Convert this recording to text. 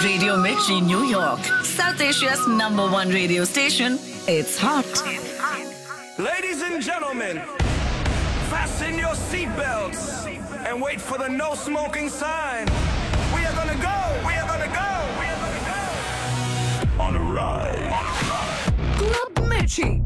Radio Mirchi, New York, South Asia's #1 radio station. It's hot. Ladies and gentlemen, fasten your seatbelts and wait for the no smoking sign. We are gonna go.